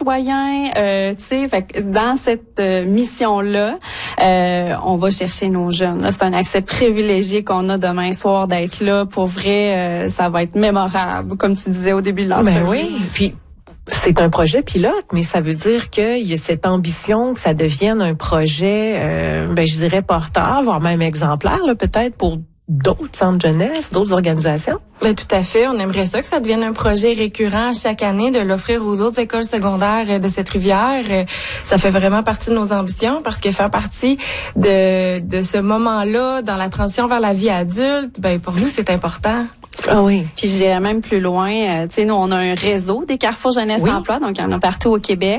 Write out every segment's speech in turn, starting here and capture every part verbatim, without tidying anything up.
citoyen, euh, tu sais, fait que dans cette euh, mission-là, euh, on va chercher nos jeunes. Là, c'est un accès privilégié qu'on a demain soir d'être là. Pour vrai, euh, ça va être mémorable, comme tu disais au début de l'entrevue. Ben oui, puis c'est un projet pilote, mais ça veut dire qu'il y a cette ambition que ça devienne un projet, euh, ben je dirais porteur, voire même exemplaire, là, peut-être pour d'autres centres jeunesse, d'autres organisations. Ben, tout à fait. On aimerait ça que ça devienne un projet récurrent chaque année, de l'offrir aux autres écoles secondaires de cette rivière. Ça fait vraiment partie de nos ambitions parce que faire partie de, de ce moment-là dans la transition vers la vie adulte, ben, pour nous, c'est important. Ah oui. Puis j'irais même plus loin. Euh, tu sais, nous, on a un réseau des carrefours jeunesse oui. emploi, donc il y en a partout au Québec.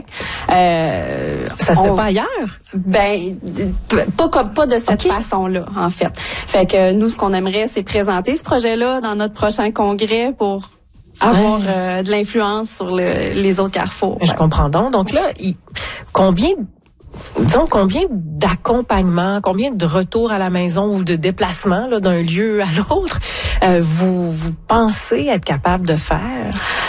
Euh, ça se on, fait pas ailleurs? Ben, pas comme pas de cette okay. façon-là, en fait. Fait que nous, ce qu'on aimerait, c'est présenter ce projet-là dans notre prochain congrès pour avoir ouais. euh, de l'influence sur le, les autres carrefours. Je ouais. comprends donc. Donc là, il, combien Disons, combien d'accompagnements, combien de retours à la maison ou de déplacements là, d'un lieu à l'autre euh, vous, vous pensez être capable de faire?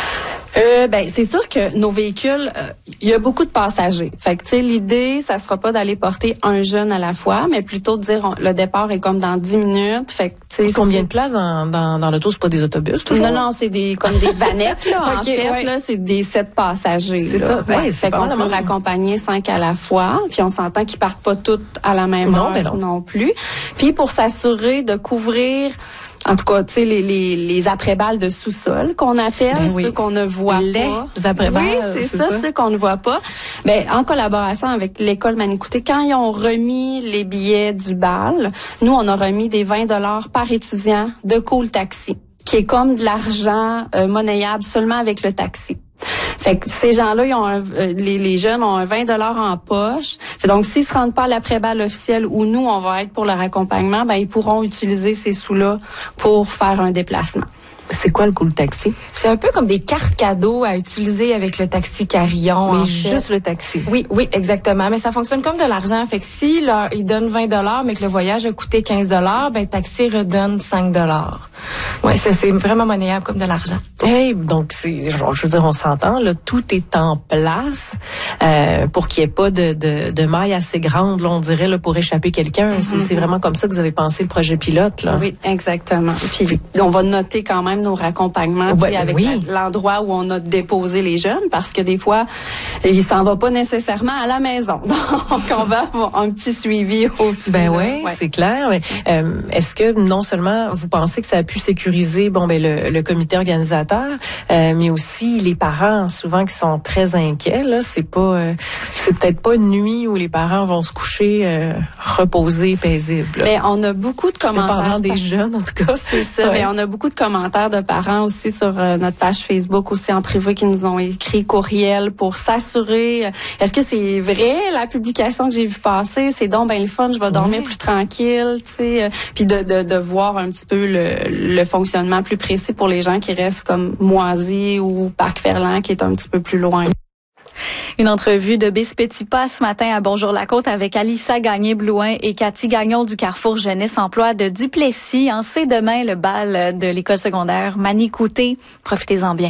Euh, ben c'est sûr que nos véhicules, il euh, y a beaucoup de passagers. Fait que tu sais, l'idée, ça sera pas d'aller porter un jeune à la fois, mais plutôt de dire on, le départ est comme dans dix minutes. Fait que tu sais, combien de places dans dans, dans l'auto, c'est pas des autobus toujours? Non non, c'est des comme des vanettes là. okay, en fait ouais. là, c'est des sept passagers. C'est là. ça. Ouais, fait qu'on peut raccompagner cinq à la fois. Puis on s'entend qu'ils partent pas toutes à la même non, heure ben non. non plus. Puis pour s'assurer de couvrir en tout cas, tu sais, les, les, les après-balles de sous-sol qu'on appelle, ben oui. ceux qu'on ne voit les pas. Les après-balles, oui, c'est, c'est ça, ça, ceux qu'on ne voit pas. Ben, en collaboration avec l'école Manicouté, quand ils ont remis les billets du bal, nous, on a remis des vingt dollars par étudiant de Cool Taxi, qui est comme de l'argent euh, monnayable seulement avec le taxi. Fait que ces gens-là, ils ont un, euh, les, les jeunes ont un vingt dollars en poche. Fait donc, s'ils se rendent pas à l'après-balle officielle où nous, on va être pour leur accompagnement, ben ils pourront utiliser ces sous-là pour faire un déplacement. C'est quoi le Cool Taxi? C'est un peu comme des cartes cadeaux à utiliser avec le taxi Carillon. Mais en juste fait. le taxi. Oui, oui, exactement. Mais ça fonctionne comme de l'argent. Fait que si leur, ils donnent vingt dollars, mais que le voyage a coûté quinze dollars, ben le taxi redonne cinq dollars. Ouais, ça, c'est vraiment monnayable comme de l'argent. Hey, donc c'est, je veux dire, on s'entend là, tout est en place euh, pour qu'il n'y ait pas de, de, de maille assez grande, là, on dirait là, pour échapper quelqu'un. Mm-hmm. C'est, c'est vraiment comme ça que vous avez pensé le projet pilote là. Oui, exactement. Puis, Puis on va noter quand même nos raccompagnements ouais, avec oui. la, l'endroit où on a déposé les jeunes, parce que des fois, il s'en va pas nécessairement à la maison. Donc, on va avoir un petit suivi aussi. Ben là. ouais, ouais, c'est clair. Mais, euh, est-ce que non seulement vous pensez que ça a pu sécuriser bon ben le, le comité organisateur, euh, mais aussi les parents souvent qui sont très inquiets. Là, c'est pas, euh, c'est peut-être pas une nuit où les parents vont se coucher euh, reposés, paisibles. Mais on a beaucoup de commentaires. Dépendant des jeunes, en tout cas. C'est ça. Ouais. Mais on a beaucoup de commentaires de parents aussi sur euh, notre page Facebook, aussi en privé, qui nous ont écrit courriel pour s'assurer. Euh, est-ce que c'est vrai la publication que j'ai vue passer? C'est donc ben le fun, je vais dormir oui. plus tranquille, tu sais. Euh, puis de, de de voir un petit peu le, le fonctionnement plus précis pour les gens qui restent comme Moisy ou Parc-Ferland, qui est un petit peu plus loin. Une entrevue de Bis Petit Pas ce matin à Bonjour la Côte avec Alissa Gagné-Blouin et Cathy Gagnon du Carrefour Jeunesse Emploi de Duplessis. En c'est demain le bal de l'école secondaire Manicouté. Profitez-en bien.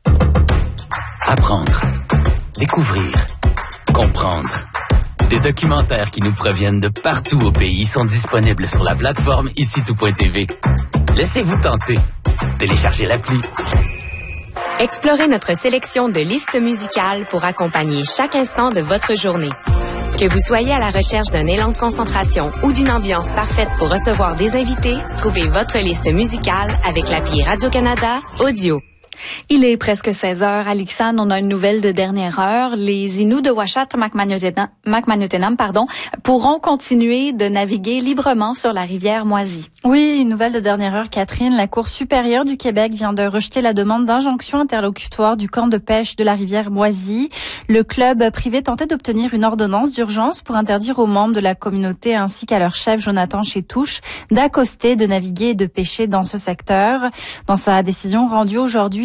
Apprendre, découvrir, comprendre. Des documentaires qui nous proviennent de partout au pays sont disponibles sur la plateforme ici tout point t v. Laissez-vous tenter. Téléchargez l'appli. Explorez notre sélection de listes musicales pour accompagner chaque instant de votre journée. Que vous soyez à la recherche d'un élan de concentration ou d'une ambiance parfaite pour recevoir des invités, trouvez votre liste musicale avec l'appli Radio-Canada Audio. Il est presque seize heures. À Lixane, on a une nouvelle de dernière heure. Les Inuits de Ouachata-Macmanotenam, pardon, pourront continuer de naviguer librement sur la rivière Moisy. Oui, une nouvelle de dernière heure, Catherine. La Cour supérieure du Québec vient de rejeter la demande d'injonction interlocutoire du camp de pêche de la rivière Moisy. Le club privé tentait d'obtenir une ordonnance d'urgence pour interdire aux membres de la communauté ainsi qu'à leur chef Jonathan Chétouche d'accoster, de naviguer et de pêcher dans ce secteur. Dans sa décision rendue aujourd'hui,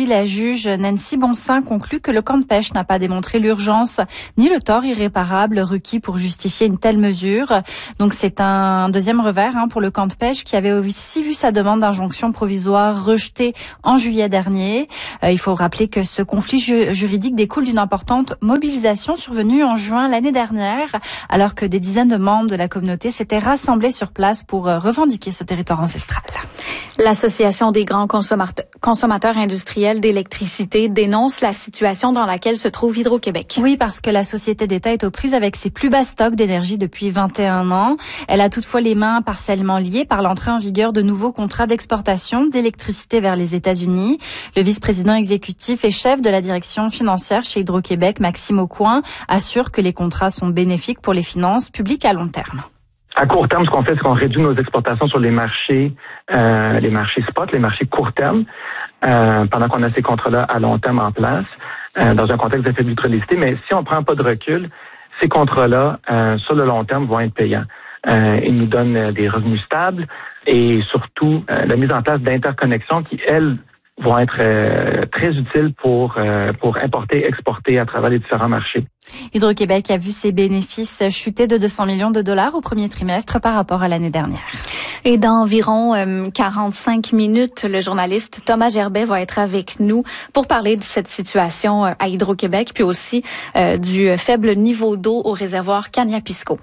la juge Nancy Bonsin conclut que le camp de pêche n'a pas démontré l'urgence ni le tort irréparable requis pour justifier une telle mesure. Donc c'est un deuxième revers hein, pour le camp de pêche qui avait aussi vu sa demande d'injonction provisoire rejetée en juillet dernier. Euh, il faut rappeler que ce conflit ju- juridique découle d'une importante mobilisation survenue en juin l'année dernière, alors que des dizaines de membres de la communauté s'étaient rassemblés sur place pour revendiquer ce territoire ancestral. L'Association des grands consommateurs industriels d'électricité dénonce la situation dans laquelle se trouve Hydro-Québec. Oui, parce que la société d'État est aux prises avec ses plus bas stocks d'énergie depuis vingt et un ans. Elle a toutefois les mains partiellement liées par l'entrée en vigueur de nouveaux contrats d'exportation d'électricité vers les États-Unis. Le vice-président exécutif et chef de la direction financière chez Hydro-Québec, Maxime Aucoin, assure que les contrats sont bénéfiques pour les finances publiques à long terme. À court terme, ce qu'on fait, c'est qu'on réduit nos exportations sur les marchés, euh, les marchés spot, les marchés court terme, euh, pendant qu'on a ces contrats-là à long terme en place, euh, dans un contexte de faible neutralité. Mais si on prend pas de recul, ces contrats-là, euh, sur le long terme, vont être payants. Euh, ils nous donnent des revenus stables et surtout euh, la mise en place d'interconnexions qui, elles, vont être euh, très utiles pour euh, pour importer, exporter à travers les différents marchés. Hydro-Québec a vu ses bénéfices chuter de deux cents millions de dollars au premier trimestre par rapport à l'année dernière. Et dans environ euh, quarante-cinq minutes, le journaliste Thomas Gerbet va être avec nous pour parler de cette situation à Hydro-Québec, puis aussi euh, du faible niveau d'eau au réservoir Cagnapisco.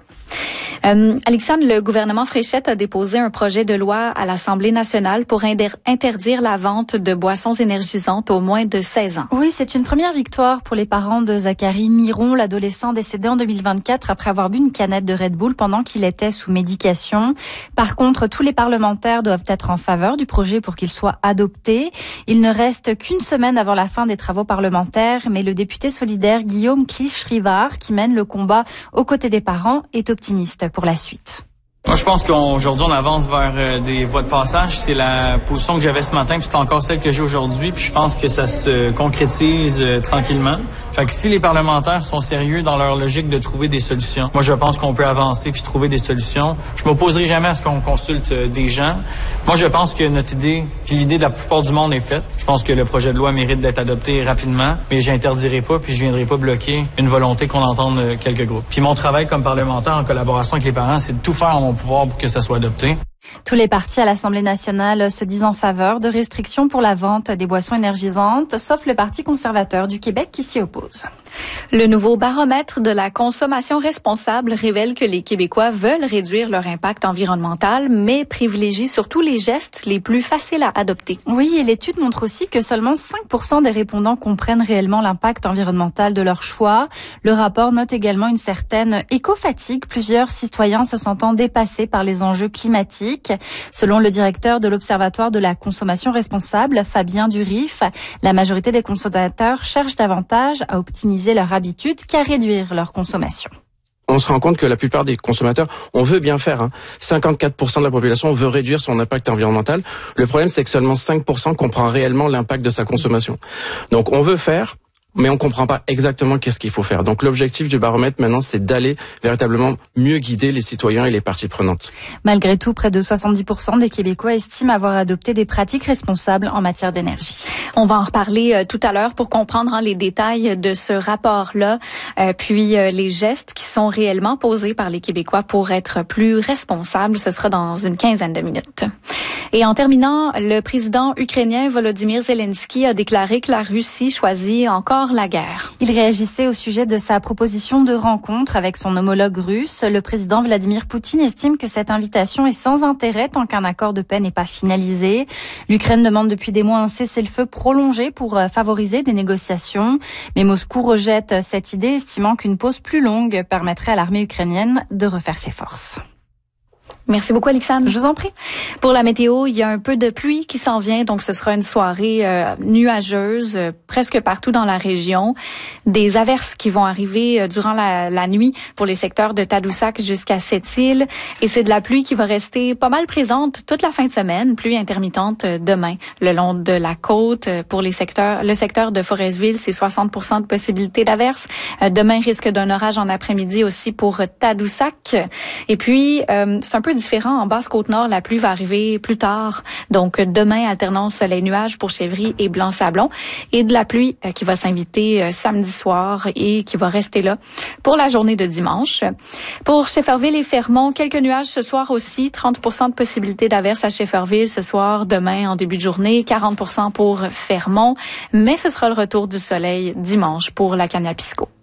Euh, Alexandre, le gouvernement Fréchette a déposé un projet de loi à l'Assemblée nationale pour inter- interdire la vente de boissons énergisantes aux moins de seize ans. Oui, c'est une première victoire pour les parents de Zachary Miron, l'adolescent décédé en deux mille vingt-quatre après avoir bu une canette de Red Bull pendant qu'il était sous médication. Par contre, tous les parlementaires doivent être en faveur du projet pour qu'il soit adopté. Il ne reste qu'une semaine avant la fin des travaux parlementaires, mais le député solidaire Guillaume Clich-Rivard, qui mène le combat aux côtés des parents, est optimiste pour la suite. Moi, je pense qu'aujourd'hui, on avance vers euh, des voies de passage. C'est la position que j'avais ce matin, puis c'est encore celle que j'ai aujourd'hui. Puis je pense que ça se concrétise euh, tranquillement. Fait que si les parlementaires sont sérieux dans leur logique de trouver des solutions, moi, je pense qu'on peut avancer puis trouver des solutions. Je m'opposerai jamais à ce qu'on consulte euh, des gens. Moi, je pense que notre idée, puis l'idée de la plupart du monde est faite. Je pense que le projet de loi mérite d'être adopté rapidement, mais j'interdirai pas puis je viendrai pas bloquer une volonté qu'on entende euh, quelques groupes. Puis mon travail comme parlementaire en collaboration avec les parents, c'est de tout faire en mon pouvoir pour que ça soit adopté. Tous les partis à l'Assemblée nationale se disent en faveur de restrictions pour la vente des boissons énergisantes, sauf le Parti conservateur du Québec qui s'y oppose. Le nouveau baromètre de la consommation responsable révèle que les Québécois veulent réduire leur impact environnemental, mais privilégient surtout les gestes les plus faciles à adopter. Oui, et l'étude montre aussi que seulement cinq pour cent des répondants comprennent réellement l'impact environnemental de leur choix. Le rapport note également une certaine éco-fatigue, plusieurs citoyens se sentant dépassés par les enjeux climatiques. Selon le directeur de l'Observatoire de la consommation responsable, Fabien Durif, la majorité des consommateurs cherchent davantage à optimiser leur habitude qu'à réduire leur consommation. On se rend compte que la plupart des consommateurs, on veut bien faire. Hein. cinquante-quatre pour cent de la population veut réduire son impact environnemental. Le problème, c'est que seulement cinq pour cent comprend réellement l'impact de sa consommation. Donc, on veut faire, mais on comprend pas exactement qu'est-ce qu'il faut faire. Donc l'objectif du baromètre maintenant, c'est d'aller véritablement mieux guider les citoyens et les parties prenantes. Malgré tout, près de soixante-dix pour cent des Québécois estiment avoir adopté des pratiques responsables en matière d'énergie. On va en reparler euh, tout à l'heure pour comprendre hein, les détails de ce rapport-là, euh, puis euh, les gestes qui sont réellement posés par les Québécois pour être plus responsables. Ce sera dans une quinzaine de minutes. Et en terminant, le président ukrainien Volodymyr Zelensky a déclaré que la Russie choisit encore la guerre. Il réagissait au sujet de sa proposition de rencontre avec son homologue russe. Le président Vladimir Poutine estime que cette invitation est sans intérêt tant qu'un accord de paix n'est pas finalisé. L'Ukraine demande depuis des mois un cessez-le-feu prolongé pour favoriser des négociations. Mais Moscou rejette cette idée, estimant qu'une pause plus longue permettrait à l'armée ukrainienne de refaire ses forces. Merci beaucoup, Alexandre. Je vous en prie. Pour la météo, il y a un peu de pluie qui s'en vient, donc ce sera une soirée euh, nuageuse euh, presque partout dans la région. Des averses qui vont arriver euh, durant la, la nuit pour les secteurs de Tadoussac jusqu'à Sept-Îles. Et c'est de la pluie qui va rester pas mal présente toute la fin de semaine, pluie intermittente euh, demain le long de la côte. Euh, pour les secteurs, le secteur de Forestville, c'est soixante pour cent de possibilité d'averses. Euh, demain, risque d'un orage en après-midi aussi pour Tadoussac. Et puis, euh, c'est un peu peu différent. En Basse-Côte-Nord, la pluie va arriver plus tard. Donc, demain, alternance soleil-nuage pour Chevry et Blanc-Sablon. Et de la pluie euh, qui va s'inviter euh, samedi soir et qui va rester là pour la journée de dimanche. Pour Shefferville et Fermont, quelques nuages ce soir aussi. trente pour cent de possibilité d'averse à Shefferville ce soir, demain en début de journée. quarante pour cent pour Fermont. Mais ce sera le retour du soleil dimanche pour la Canapisco.